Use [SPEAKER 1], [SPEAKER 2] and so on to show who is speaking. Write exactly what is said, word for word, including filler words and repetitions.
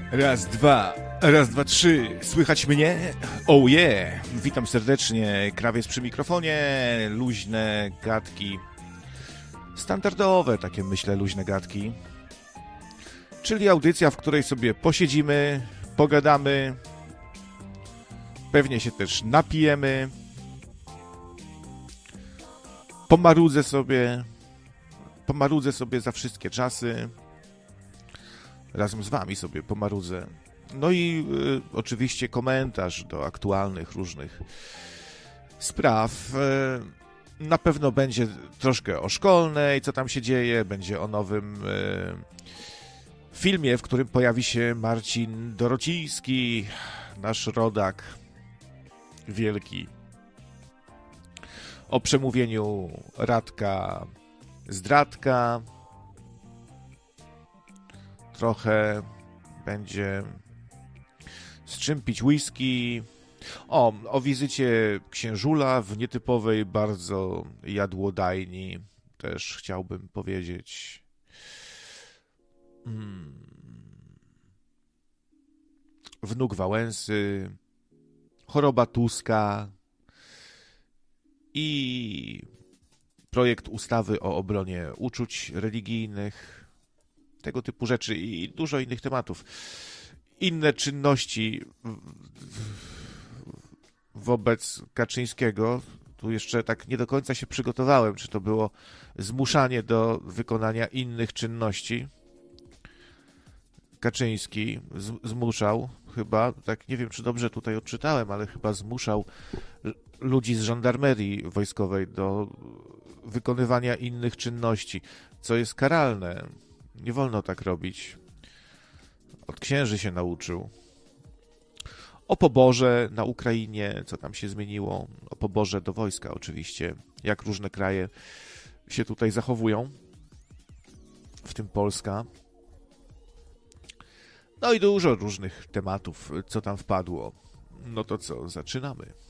[SPEAKER 1] Raz, dwa, raz, dwa, trzy. Słychać mnie? Oh yeah! Witam serdecznie. Krawiec przy mikrofonie. Luźne gadki. Standardowe, takie myślę, luźne gadki. Czyli audycja, w której sobie posiedzimy, pogadamy. Pewnie się też napijemy. Pomarudzę sobie. Pomarudzę sobie za wszystkie czasy. Razem z wami sobie pomarudzę. No i y, oczywiście komentarz do aktualnych różnych spraw. Y, na pewno będzie troszkę o szkolnej, co tam się dzieje. Będzie o nowym y, filmie, w którym pojawi się Marcin Dorociński, nasz rodak wielki. O przemówieniu Radka Zdradka. Trochę będzie z czym pić whisky. O, o wizycie księżula w nietypowej bardzo jadłodajni też chciałbym powiedzieć. Hmm. Wnuk Wałęsy, choroba Tuska i projekt ustawy o obronie uczuć religijnych. Tego typu rzeczy i dużo innych tematów. Inne czynności wobec Kaczyńskiego. Tu jeszcze tak nie do końca się przygotowałem, czy to było zmuszanie do wykonania innych czynności. Kaczyński zmuszał chyba, tak nie wiem, czy dobrze tutaj odczytałem, ale chyba zmuszał ludzi z żandarmerii wojskowej do wykonywania innych czynności, co jest karalne. Nie wolno tak robić. Od księży się nauczył. O poborze na Ukrainie, co tam się zmieniło. O poborze do wojska oczywiście. Jak różne kraje się tutaj zachowują. W tym Polska. No i dużo różnych tematów, co tam wpadło. No to co, zaczynamy.